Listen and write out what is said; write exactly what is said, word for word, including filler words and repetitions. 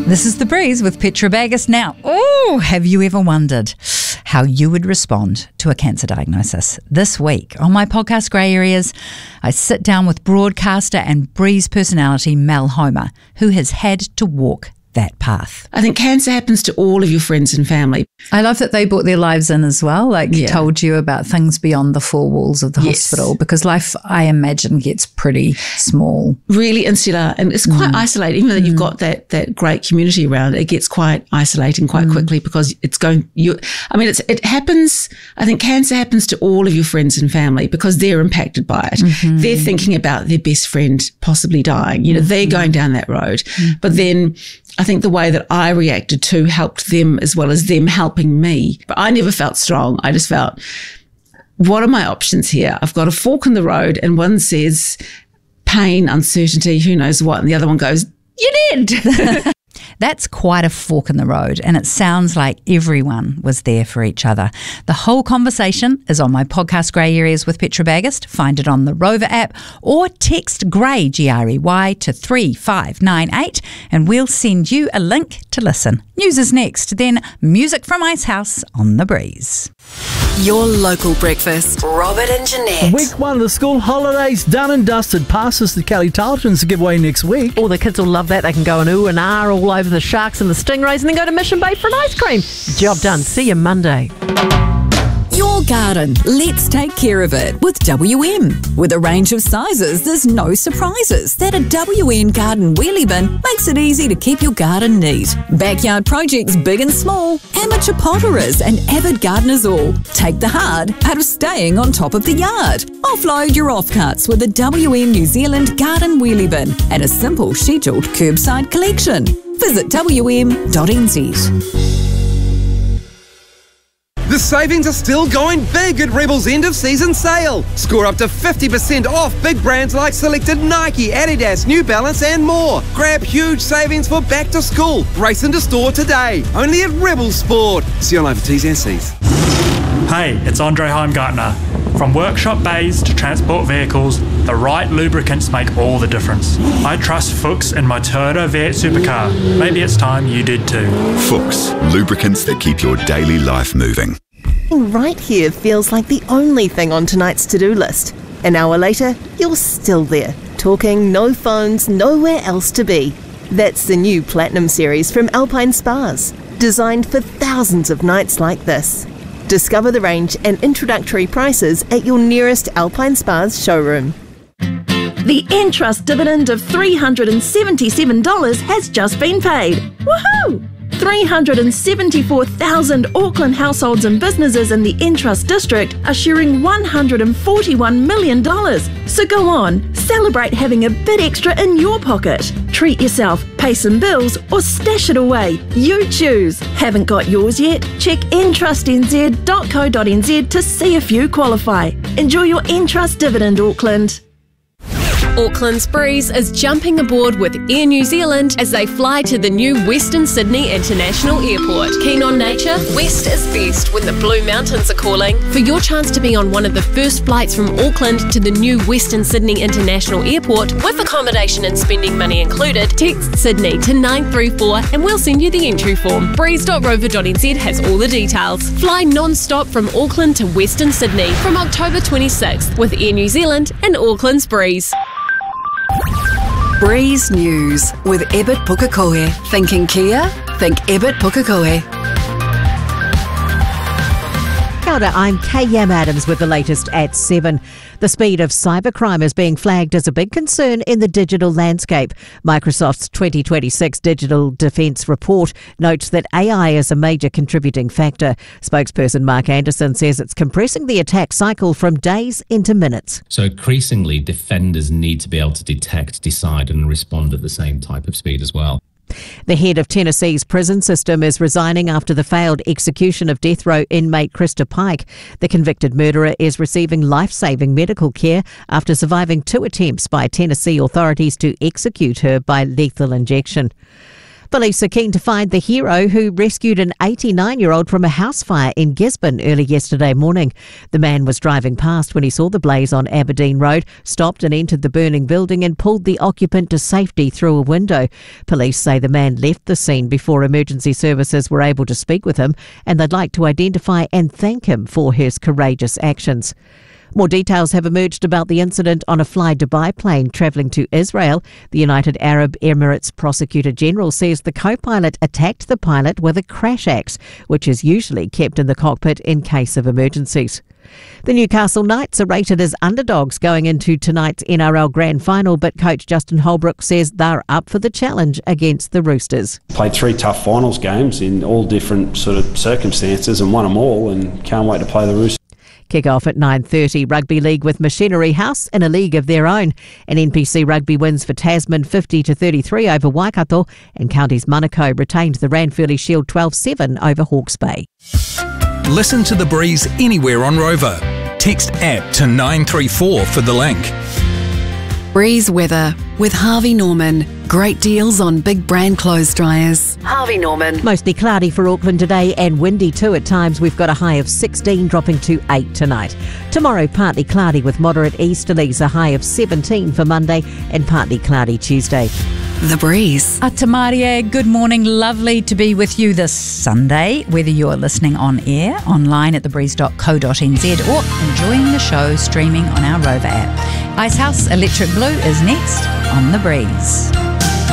This is The Breeze with Petra Baggis. Now, oh, have you ever wondered how you would respond to a cancer diagnosis? This week on my podcast Grey Areas, I sit down with broadcaster and Breeze personality Mel Homer, who has had to walk that path. I think cancer happens to all of your friends and family. I love that they brought their lives in as well, like yeah. told you about things beyond the four walls of the yes. hospital, because life, I imagine, gets pretty small. Really insular, and it's quite mm. isolating. Even though mm. you've got that that great community around, it gets quite isolating quite mm. quickly because it's going, you. I mean, it's it happens, I think cancer happens to all of your friends and family because they're impacted by it. Mm-hmm. They're thinking about their best friend possibly dying. You know, mm-hmm. they're going down that road. Mm-hmm. But then I think the way that I reacted to helped them as well as them helping me. But I never felt strong. I just felt, what are my options here? I've got a fork in the road, and one says pain, uncertainty, who knows what, and the other one goes, you're dead. That's quite a fork in the road, and it sounds like everyone was there for each other. The whole conversation is on my podcast Grey Areas with Petra Baggis. Find it on the Rover app or text GREY, G R E Y, to three five nine eight and we'll send you a link to listen. News is next, then music from Icehouse on The Breeze. Your local breakfast. Robert and Jeanette. Week one of the school holidays done and dusted. Passes to Kelly Tarleton's to give away next week. All the kids will love that. They can go and ooh and ah all over the sharks and the stingrays and then go to Mission Bay for an ice cream. Job done. See you Monday. Your garden. Let's take care of it with W M. With a range of sizes, there's no surprises that a W M garden wheelie bin makes it easy to keep your garden neat. Backyard projects big and small, amateur potterers and avid gardeners all. Take the hard out of staying on top of the yard. Offload your offcuts with a W M New Zealand garden wheelie bin and a simple scheduled curbside collection. Visit W M dot N Z. The savings are still going big at Rebel's end of season sale. Score up to fifty percent off big brands like selected Nike, Adidas, New Balance and more. Grab huge savings for back to school. Race into store today. Only at Rebel Sport. See online for T's and C's. Hey, it's Andre Heimgartner. From workshop bays to transport vehicles, the right lubricants make all the difference. I trust Fuchs in my Toyota V eight supercar. Maybe it's time you did too. Fuchs, lubricants that keep your daily life moving. Right here feels like the only thing on tonight's to-do list. An hour later, you're still there, talking, no phones, nowhere else to be. That's the new Platinum series from Alpine Spas, designed for thousands of nights like this. Discover the range and introductory prices at your nearest Alpine Spas showroom. The Entrust dividend of three hundred seventy-seven dollars has just been paid. Woohoo! three hundred seventy-four thousand Auckland households and businesses in the Entrust district are sharing one hundred forty-one million dollars. So go on, celebrate having a bit extra in your pocket. Treat yourself, pay some bills or stash it away. You choose. Haven't got yours yet? Check entrust n z dot co dot n z to see if you qualify. Enjoy your Entrust dividend, Auckland. Auckland's Breeze is jumping aboard with Air New Zealand as they fly to the new Western Sydney International Airport. Keen on nature? West is best when the Blue Mountains are calling. For your chance to be on one of the first flights from Auckland to the new Western Sydney International Airport, with accommodation and spending money included, text Sydney to nine three four and we'll send you the entry form. breeze dot rover dot n z has all the details. Fly non-stop from Auckland to Western Sydney from October twenty-sixth with Air New Zealand and Auckland's Breeze. Breeze News with Ebert Pukekohe. Thinking Kia? Think Ebert Pukekohe. Kia ora, I'm Kay Yam Adams with the latest at seven. The speed of cybercrime is being flagged as a big concern in the digital landscape. Microsoft's twenty twenty-six Digital Defence Report notes that A I is a major contributing factor. Spokesperson Mark Anderson says it's compressing the attack cycle from days into minutes. So increasingly, defenders need to be able to detect, decide and respond at the same type of speed as well. The head of Tennessee's prison system is resigning after the failed execution of death row inmate Krista Pike. The convicted murderer is receiving life-saving medical care after surviving two attempts by Tennessee authorities to execute her by lethal injection. Police are keen to find the hero who rescued an eighty-nine-year-old from a house fire in Gisborne early yesterday morning. The man was driving past when he saw the blaze on Aberdeen Road, stopped and entered the burning building and pulled the occupant to safety through a window. Police say the man left the scene before emergency services were able to speak with him, and they'd like to identify and thank him for his courageous actions. More details have emerged about the incident on a Fly Dubai plane travelling to Israel. The United Arab Emirates Prosecutor General says the co-pilot attacked the pilot with a crash axe, which is usually kept in the cockpit in case of emergencies. The Newcastle Knights are rated as underdogs going into tonight's N R L Grand Final, but coach Justin Holbrook says they're up for the challenge against the Roosters. Played three tough finals games in all different sort of circumstances and won them all, and can't wait to play the Roosters. Kick-off at nine thirty, Rugby League with Machinery House in a league of their own. And N P C Rugby wins for Tasman fifty to thirty-three over Waikato, and Counties Manukau retained the Ranfurly Shield twelve seven over Hawke's Bay. Listen to The Breeze anywhere on Rover. Text app to nine three four for the link. Breeze weather with Harvey Norman. Great deals on big brand clothes dryers. Harvey Norman. Mostly cloudy for Auckland today and windy too at times. We've got a high of sixteen, dropping to eight tonight. Tomorrow, partly cloudy with moderate easterlies, a high of seventeen for Monday, and partly cloudy Tuesday. The Breeze. Atamaria, good morning. Lovely to be with you this Sunday, whether you're listening on air, online at the breeze dot co dot n z, or enjoying the show streaming on our Rover app. Icehouse Electric Blue is next on The Breeze.